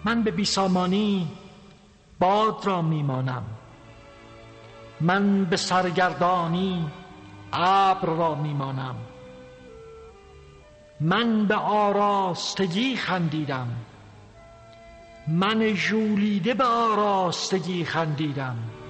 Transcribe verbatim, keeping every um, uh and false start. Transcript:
من به بیسامانی باد را میمانم، من به سرگردانی ابر را میمانم. من به آراستگی خندیدم، من ژولیده به آراستگی خندیدم.